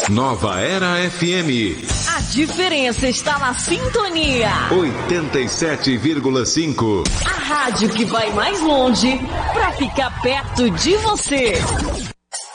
Nova Era FM. A diferença está na sintonia. 87,5. A rádio que vai mais longe para ficar perto de você.